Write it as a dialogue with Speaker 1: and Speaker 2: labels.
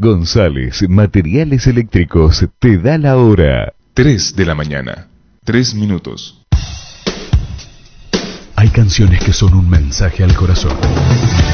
Speaker 1: González Materiales Eléctricos te da la hora. 3 de la mañana, 3 minutos. Hay canciones que son un mensaje al corazón.